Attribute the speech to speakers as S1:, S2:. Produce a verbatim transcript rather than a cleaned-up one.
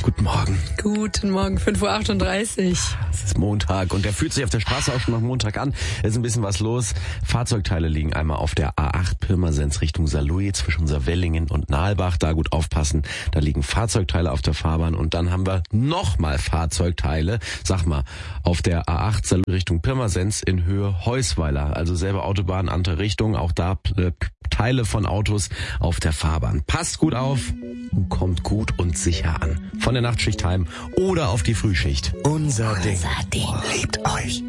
S1: Guten Morgen.
S2: Guten Morgen, fünf Uhr achtunddreißig.
S1: Es ist Montag und der fühlt sich auf der Straße auch schon nach Montag an. Es ist ein bisschen was los. Fahrzeugteile liegen einmal auf der A acht Pirmasens Richtung Saarlouis zwischen Saarwellingen und Nalbach. Da gut aufpassen, da liegen Fahrzeugteile auf der Fahrbahn. Und dann haben wir nochmal Fahrzeugteile, sag mal, auf der A acht Saarlouis Richtung Pirmasens in Höhe Heusweiler. Also selbe Autobahn, andere Richtung. Auch da äh, Teile von Autos auf der Fahrbahn. Passt gut auf und kommt gut und sicher an. Von der Nachtschicht heim oder auf die Frühschicht.
S3: Unser Ding. Unser Ding. Liebt euch.